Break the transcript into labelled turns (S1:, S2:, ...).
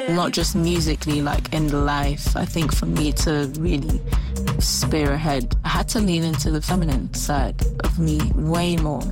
S1: not just musically, like in life. I think for me to really spear ahead, I had to lean into the feminine side of me way more.